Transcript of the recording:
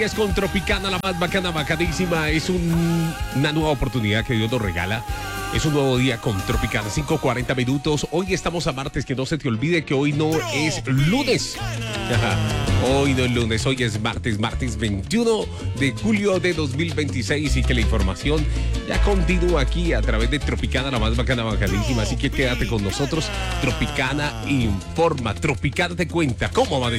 Es con Tropicana, la más bacana, bacanísima. Es una nueva oportunidad que Dios nos regala. Es un nuevo día con Tropicana, 5:40 minutos. Hoy estamos a martes, que no se te olvide que hoy no es lunes. Hoy no es lunes, hoy es martes 21 de julio de 2026 y que la información ya continúa aquí a través de Tropicana, la más bacana, bacanísima. Así que quédate con nosotros. Tropicana informa, Tropicana te cuenta cómo va a